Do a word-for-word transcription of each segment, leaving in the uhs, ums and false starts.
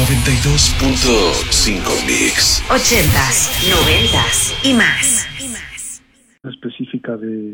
noventa y dos punto cinco Mix. Ochentas, noventas y más. Específica de,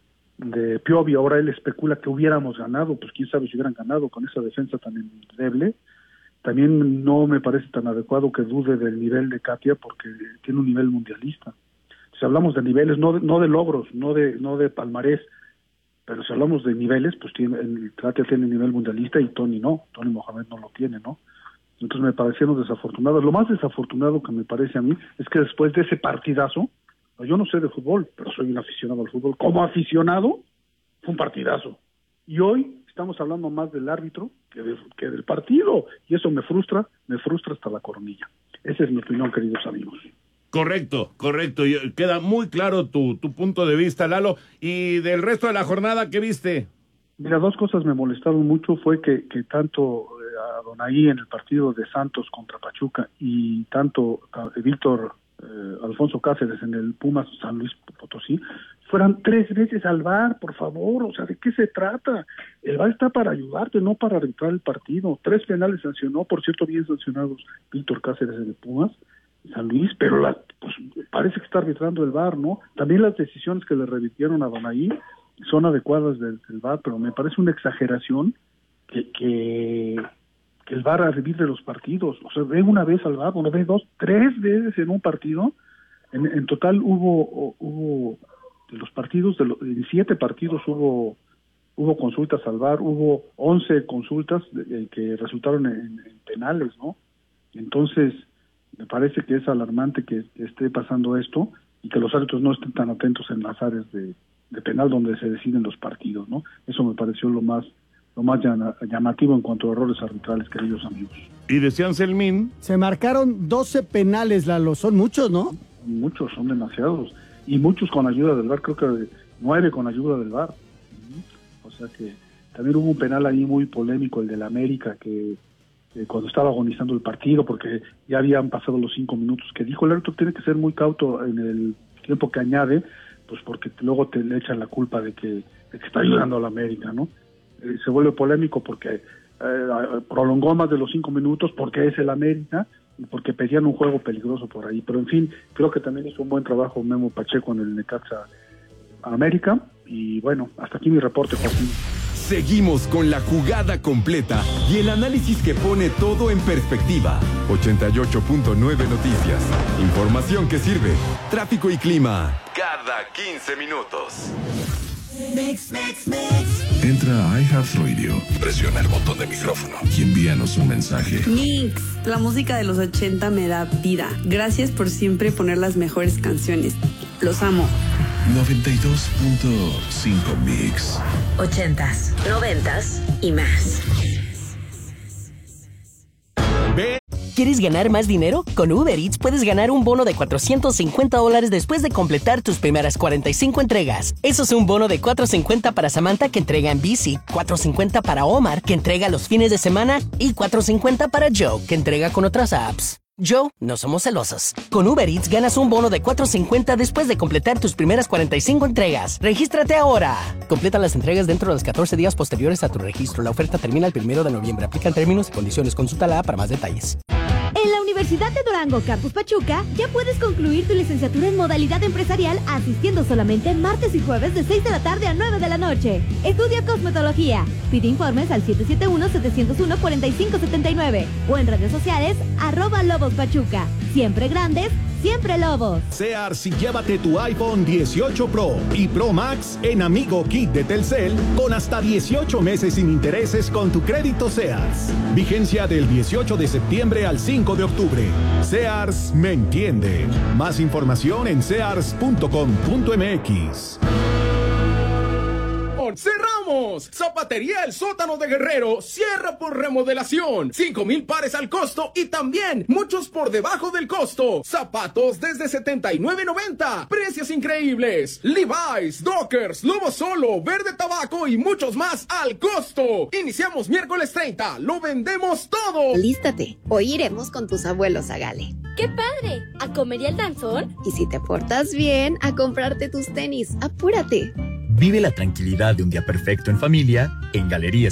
de Piovi. Ahora él especula que hubiéramos ganado, pues quién sabe si hubieran ganado con esa defensa tan endeble. También no me parece tan adecuado que dude del nivel de Katia, porque tiene un nivel mundialista. Si hablamos de niveles, no de, no de logros, no de no de palmarés, pero si hablamos de niveles, pues tiene, el Katia tiene nivel mundialista y Tony no, Tony Mohamed no lo tiene, ¿no? Entonces me parecieron desafortunados. Lo más desafortunado que me parece a mí es que después de ese partidazo, yo no sé de fútbol, pero soy un aficionado al fútbol, como aficionado, fue un partidazo. Y hoy estamos hablando más del árbitro que, de, que del partido, y eso me frustra, me frustra hasta la coronilla. Esa es mi opinión, queridos amigos. Correcto, correcto. Y queda muy claro tu, tu punto de vista, Lalo. ¿Y del resto de la jornada qué viste? Mira, dos cosas me molestaron mucho. Fue que, que tanto eh, Adonai en el partido de Santos contra Pachuca y tanto eh, Víctor eh, Alfonso Cáceres en el Pumas San Luis Potosí fueran tres veces al V A R, por favor. O sea, ¿de qué se trata? El V A R está para ayudarte, no para arbitrar el partido. Tres penales sancionó, por cierto, bien sancionados Víctor Cáceres en el Pumas San Luis, pero la, pues, parece que está arbitrando el V A R, ¿no? También las decisiones que le revirtieron a Adonai son adecuadas del, del V A R, pero me parece una exageración que, que, que el V A R arbitre los partidos. O sea, ve una vez al V A R, una vez, dos, tres veces en un partido. En, en total hubo hubo de los partidos, de los en siete partidos hubo hubo consultas al V A R, hubo once consultas de, que resultaron en, en penales, ¿no? Entonces, me parece que es alarmante que esté pasando esto y que los árbitros no estén tan atentos en las áreas de, de penal donde se deciden los partidos, ¿no? Eso me pareció lo más lo más llamativo en cuanto a errores arbitrales, queridos amigos. Y decían Selmín, se marcaron doce penales, Lalo, son muchos, ¿no? Muchos, son demasiados, y muchos con ayuda del V A R, creo que nueve con ayuda del V A R. O sea que también hubo un penal ahí muy polémico, el del América, que Eh, cuando estaba agonizando el partido, porque ya habían pasado los cinco minutos, que dijo el árbitro tiene que ser muy cauto en el tiempo que añade, pues porque luego te le echan la culpa de que, de que está ayudando a la América, ¿no? Eh, se vuelve polémico porque eh, prolongó más de los cinco minutos porque es el América y porque pedían un juego peligroso por ahí, pero en fin, creo que también hizo un buen trabajo Memo Pacheco en el Necaxa América, y bueno, hasta aquí mi reporte, Joaquín. Seguimos con la jugada completa y el análisis que pone todo en perspectiva. ochenta y ocho punto nueve Noticias. Información que sirve. Tráfico y clima cada quince minutos. Mix, mix, mix. Entra a iHeartRadio, presiona el botón de micrófono y envíanos un mensaje. Mix, la música de los ochenta me da vida. Gracias por siempre poner las mejores canciones. Los amo. noventa y dos punto cinco Mix. Ochentas, noventas y más. ¿Quieres ganar más dinero? Con Uber Eats puedes ganar un bono de cuatrocientos cincuenta dólares después de completar tus primeras cuarenta y cinco entregas. Eso es un bono de cuatrocientos cincuenta para Samantha, que entrega en bici, cuatrocientos cincuenta para Omar, que entrega los fines de semana, y cuatrocientos cincuenta para Joe, que entrega con otras apps. Joe, no somos celosos. Con Uber Eats ganas un bono de cuatrocientos cincuenta después de completar tus primeras cuarenta y cinco entregas. ¡Regístrate ahora! Completa las entregas dentro de los catorce días posteriores a tu registro. La oferta termina el primero de noviembre. Aplican términos y condiciones. Consúltala para más detalles. En la Universidad de Durango, Campus Pachuca, ya puedes concluir tu licenciatura en modalidad empresarial asistiendo solamente martes y jueves de seis de la tarde a nueve de la noche. Estudia cosmetología. Pide informes al siete siete uno, siete cero uno, cuatro cinco siete nueve o en redes sociales arroba Lobos Pachuca. Siempre grandes, siempre lobos. Sears, y llévate tu iPhone dieciocho Pro y Pro Max en Amigo Kit de Telcel con hasta dieciocho meses sin intereses con tu crédito Sears. Vigencia del dieciocho de septiembre al cinco de octubre. Sears me entiende. Más información en sears punto com punto m x. ¡Cerramos! Zapatería El Sótano de Guerrero cierra por remodelación. Cinco mil pares al costo y también muchos por debajo del costo. Zapatos desde setenta y nueve noventa. Precios increíbles. Levi's, Dockers, Lobo Solo, Verde Tabaco y muchos más al costo. Iniciamos miércoles treinta. Lo vendemos todo. Lístate. Hoy iremos con tus abuelos a Gale. ¡Qué padre! ¿A comer y al danzón? Y si te portas bien, a comprarte tus tenis. Apúrate. Vive la tranquilidad de un día perfecto en familia en Galerías